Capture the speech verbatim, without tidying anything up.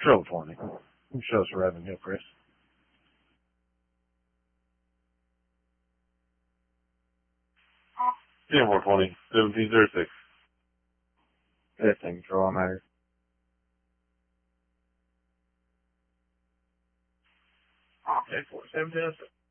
Control twenty. Show us revenue, Chris. ten four twenty, seventeen zero six. Fifteen, control matter. ten four seventeen.